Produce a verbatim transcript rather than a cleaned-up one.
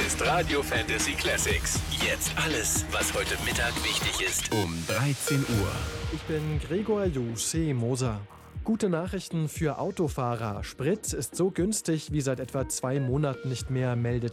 ist Radio Fantasy Classics. Jetzt alles, was heute Mittag wichtig ist. Um dreizehn Uhr. Ich bin Gregor Jusche Moser. Gute Nachrichten für Autofahrer. Sprit ist so günstig wie seit etwa zwei Monaten nicht mehr, meldet